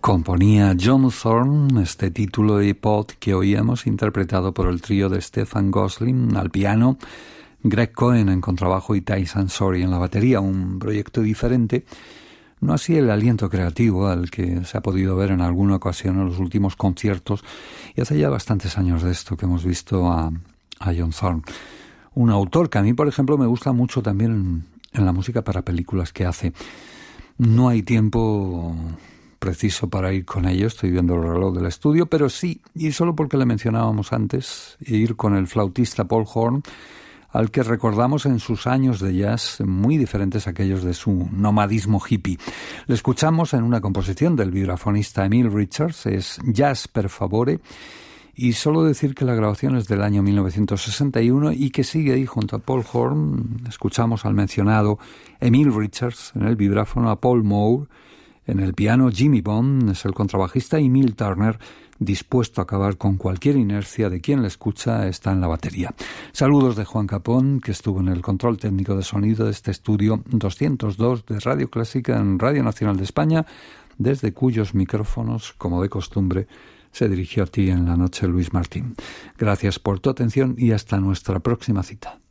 Componía John Thorne este título de iPod que oíamos interpretado por el trío de Stefan Gosling al piano, Greg Cohen en contrabajo y Tyson Sorey en la batería, un proyecto diferente, no así el aliento creativo al que se ha podido ver en alguna ocasión en los últimos conciertos, y hace ya bastantes años de esto que hemos visto a John Thorne. Un autor que a mí, por ejemplo, me gusta mucho también en la música para películas que hace. No hay tiempo preciso para ir con ello, estoy viendo el reloj del estudio, pero sí, y solo porque le mencionábamos antes, ir con el flautista Paul Horn, al que recordamos en sus años de jazz muy diferentes a aquellos de su nomadismo hippie. Le escuchamos en una composición del vibrafonista Emil Richards, es Jazz per favore, y solo decir que la grabación es del año 1961 y que sigue ahí junto a Paul Horn. Escuchamos al mencionado Emil Richards en el vibráfono, a Paul Moore en el piano, Jimmy Bond es el contrabajista y Milt Turner, dispuesto a acabar con cualquier inercia de quien le escucha, está en la batería. Saludos de Juan Capón, que estuvo en el control técnico de sonido de este estudio 202 de Radio Clásica en Radio Nacional de España, desde cuyos micrófonos, como de costumbre, se dirigió a ti en la noche Luis Martín. Gracias por tu atención y hasta nuestra próxima cita.